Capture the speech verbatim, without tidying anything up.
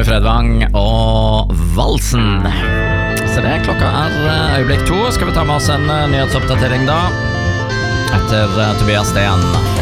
Tommy Fredvang og Valsen. Så det, klokka er øyeblikk to. Skal vi ta med oss en nyhetsoppdatering da? Etter Tobias Sten.